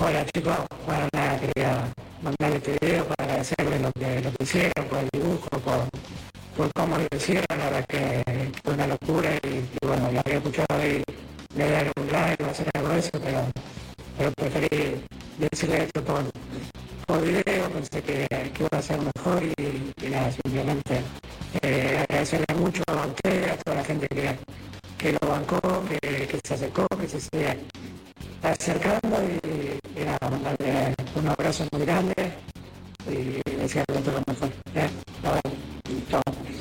Hola chicos, bueno nada, quería mandar este video para agradecerles lo que hicieron, por el dibujo, por cómo lo hicieron, la verdad que fue una locura y bueno, lo había escuchado ahí de dar un like o hacer algo de eso, pero preferí decirle esto por video, pensé que iba a ser mejor y nada, simplemente agradecerle mucho a ustedes, a toda la gente que lo bancó, que se acercó, que se sigue acercando y nada, mandarle un abrazo muy grande y desearle todo lo mejor. Chao.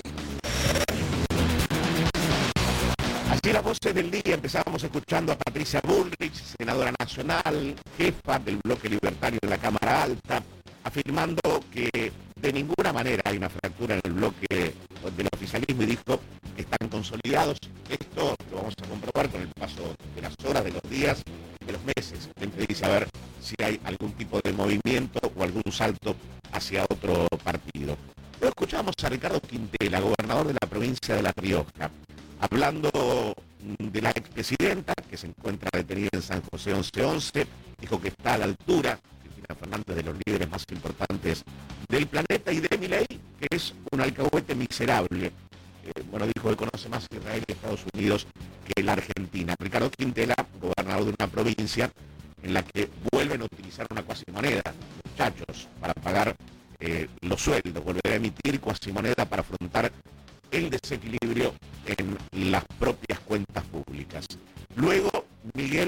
Así las voces del día. Empezábamos escuchando a Patricia Bullrich, senadora nacional, jefa del bloque libertario de la Cámara Alta, afirmando que de ninguna manera hay una fractura en el bloque del oficialismo y dijo que están consolidados. Esto lo vamos a comprobar con el paso de las horas, de los días, de los meses. Siempre dice a ver si hay algún tipo de movimiento o algún salto hacia otro partido. Luego escuchamos a Ricardo Quintela, gobernador de la provincia de La Rioja, hablando de la expresidenta que se encuentra detenida en San José 1111, dijo que está a la altura, Cristina Fernández, de los líderes más importantes del planeta, y de Milei, que es un alcahuete miserable. Bueno, dijo que conoce más Israel y Estados Unidos que la Argentina. Ricardo Quintela, gobernador de una provincia en la que vuelven a utilizar una cuasimoneda, muchachos, para pagar los sueldos, volver a emitir cuasimoneda para afrontar el desequilibrio en las propias cuentas públicas. Luego, Miguel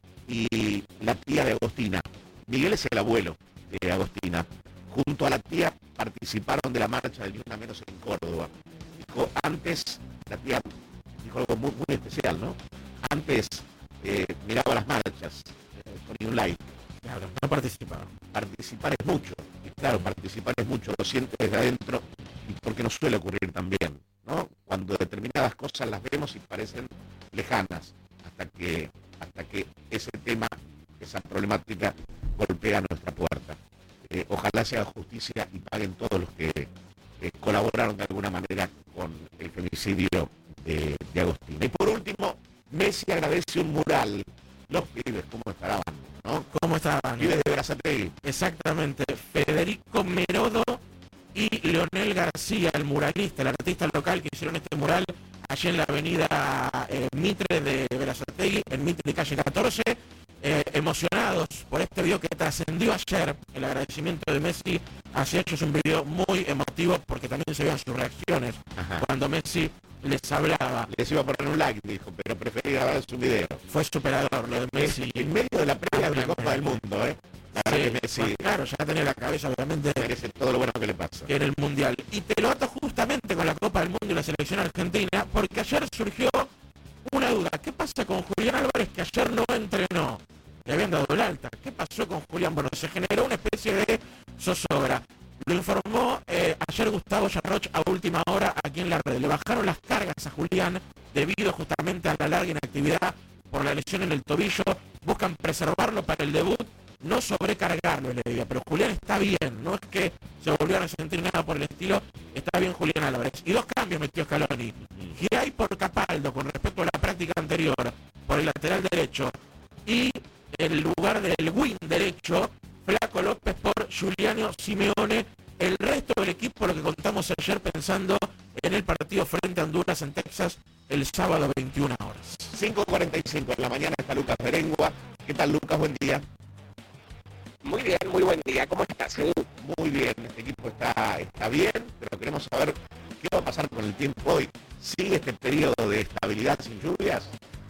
y la tía de Agostina. Miguel es el abuelo de Agostina. Junto a la tía participaron de la marcha del Ni Una Menos en Córdoba. Dijo, antes, la tía dijo algo muy, muy especial, ¿no? Antes miraba las marchas, ponía un like. Claro, no participaba. Participar es mucho. Y claro, participar es mucho, lo siento desde adentro, y porque nos suele ocurrir también, ¿no? Cuando determinadas cosas las vemos y parecen lejanas, hasta que ese tema, esa problemática golpea nuestra puerta. Ojalá se haga justicia y paguen todos los que colaboraron de alguna manera con el femicidio de Agostina. Y por último, Messi agradece un mural. Los pibes, ¿cómo estarán? ¿No? ¿Cómo estaban? Pibes de Berazategui. Exactamente. Federico Merodo y Leonel García, el muralista, el artista local que hicieron este mural allí en la avenida Mitre de Berazategui, en Mitre calle 14, emocionados por este video que trascendió ayer. El agradecimiento de Messi hacia ellos, un video muy emotivo porque también se vean sus reacciones. Ajá. Cuando Messi les hablaba. Les iba a poner un like, dijo, pero preferí grabar su video. Fue superador lo de Messi. En medio de la previa de la Copa del Mundo, ¿eh? La verdad que Messi, claro, ya tenía la cabeza obviamente merece todo lo bueno que le pasa en el Mundial. Y te lo ato justamente con la Copa del Mundo y la selección argentina, porque ayer surgió una duda. ¿Qué pasa con Julián Álvarez, que ayer no entrenó? Le habían dado el alta. ¿Qué pasó con Julián? Bueno, se generó una especie de zozobra. Lo informó ayer Gustavo Yarroch a última hora aquí en la red. Le bajaron las cargas a Julián debido justamente a la larga inactividad por la lesión en el tobillo. Buscan preservarlo para el debut, no sobrecargarlo, le diría. Pero Julián está bien, no es que se volvió a resentir nada por el estilo. Está bien Julián Álvarez. Y dos cambios metió Scaloni. Giray por Capaldo con respecto a la práctica anterior por el lateral derecho. Y en lugar del wing derecho, Flaco López por Giuliano Simeone. El resto del equipo, lo que contamos ayer pensando en el partido frente a Honduras en Texas el sábado 21 horas. 5:45 de la mañana está Lucas Berengua. ¿Qué tal, Lucas? Buen día. Muy bien, muy buen día. ¿Cómo estás, Edu? Muy bien, este equipo está bien, pero queremos saber qué va a pasar con el tiempo hoy. ¿Sigue este periodo de estabilidad sin lluvias?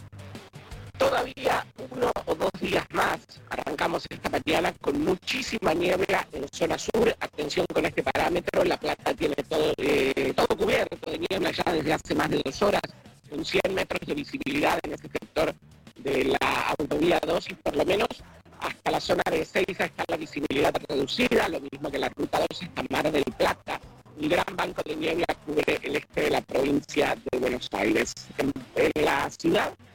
Todavía 1 o 2 días más. Arrancamos esta mañana con muchísima niebla en zona sur. Atención con este parámetro. La Plata tiene todo cubierto de niebla ya desde hace más de 2 horas. Con 100 metros de visibilidad en este sector de la autovía 2 y por lo menos hasta la zona de Ezeiza está la visibilidad reducida, lo mismo que la ruta 2 hasta Mar del Plata. Un gran banco de niebla cubre el este de la provincia de Buenos Aires. En la ciudad